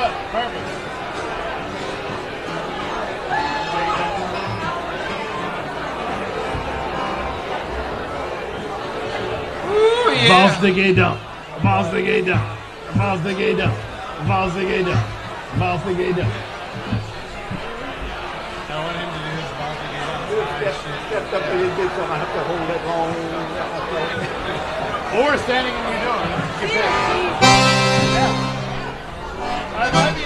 Perfect. Ooh, yeah. Boss the gay dump. Boss the gay dump. Boss the gay dump. Boss the gay dump. Boss the gay dump. I want him to do his boss the gay dump. Stepped up and you did something. I have to hold it long. Or standing when you're doing it. Yeah. I might be